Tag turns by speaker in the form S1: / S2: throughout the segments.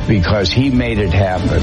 S1: because he made it happen.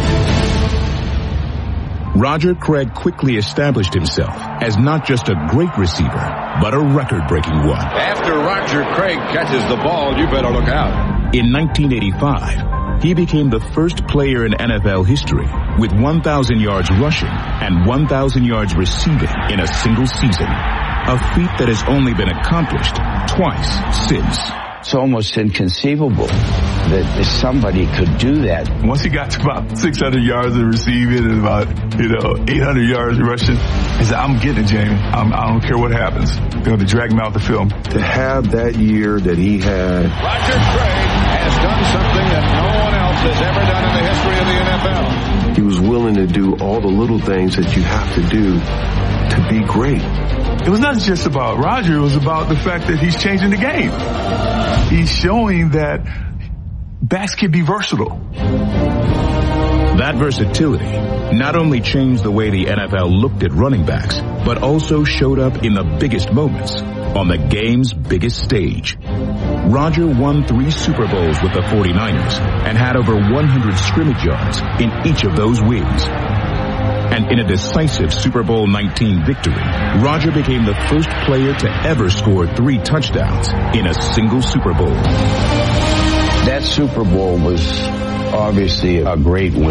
S2: Roger Craig quickly established himself as not just a great receiver, but a record-breaking one.
S3: After Roger Craig catches the ball, you better look out.
S2: In 1985, he became the first player in NFL history with 1,000 yards rushing and 1,000 yards receiving in a single season, a feat that has only been accomplished twice since.
S1: It's almost inconceivable that somebody could do that.
S4: Once he got to about 600 yards of receiving and about, 800 yards rushing, he said, I'm getting it, Jamie. I don't care what happens. They're going to drag him out the film.
S5: To have that year that he had.
S3: Roger Craig has done something that no one else has ever done in the history of the NFL.
S5: He was willing to do all the little things that you have to do to be great.
S4: It was not just about Roger. It was about the fact that he's changing the game. He's showing that backs can be versatile.
S2: That versatility not only changed the way the NFL looked at running backs, but also showed up in the biggest moments on the game's biggest stage. Roger won 3 Super Bowls with the 49ers and had over 100 scrimmage yards in each of those wins. And in a decisive Super Bowl 19 victory, Roger became the first player to ever score 3 touchdowns in a single Super Bowl.
S1: That Super Bowl was obviously a great win.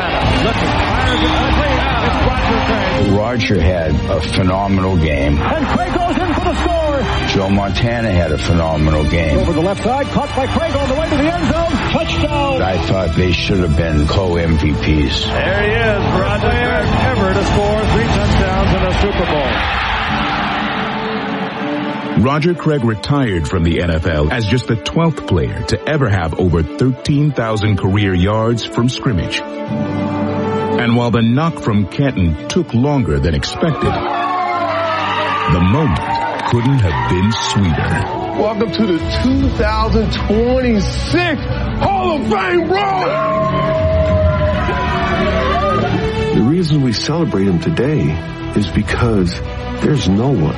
S1: Roger had a phenomenal game.
S6: And Craig goes in for the score.
S1: Joe Montana had a phenomenal game.
S6: Over the left side, caught by Craig on the way to the end zone. Touchdown.
S1: I thought they should have been co-MVPs.
S6: There he is, Roger Craig, ever to score 3 touchdowns in a Super Bowl.
S2: Roger Craig retired from the NFL as just the 12th player to ever have over 13,000 career yards from scrimmage. And while the knock from Canton took longer than expected, the moment couldn't have been sweeter.
S5: Welcome to the 2026 Hall of Fame, bro! The reason we celebrate him today is because there's no one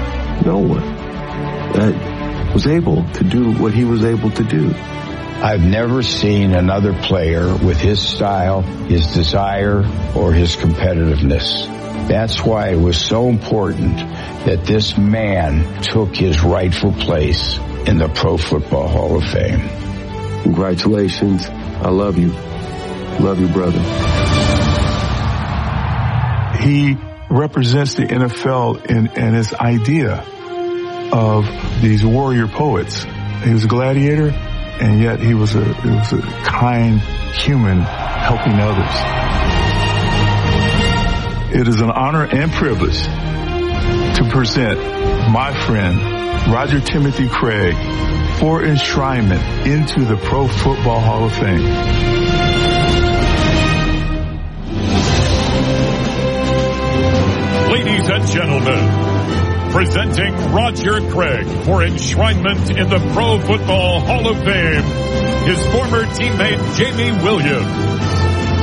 S5: that was able to do what he was able to do.
S1: I've never seen another player with his style, his desire, or his competitiveness. That's why it was so important that this man took his rightful place in the Pro Football Hall of Fame.
S5: Congratulations. I love you. Love you, brother.
S4: He represents the NFL in his idea of these warrior poets. He was a gladiator, and yet he was a kind human helping others. It is an honor and privilege to present my friend Roger Timothy Craig for enshrinement into the Pro Football Hall of Fame.
S7: Ladies and gentlemen, presenting Roger Craig for enshrinement in the Pro Football Hall of Fame, his former teammate Jamie Williams.